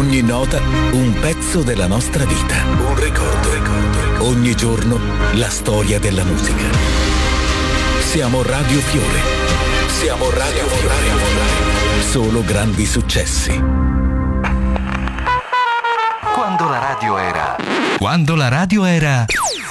Ogni nota un pezzo della nostra vita. Un ricordo. Ogni giorno la storia della musica. Siamo Radio Fiore. Siamo Radio Fiore. Solo grandi successi. Quando la radio era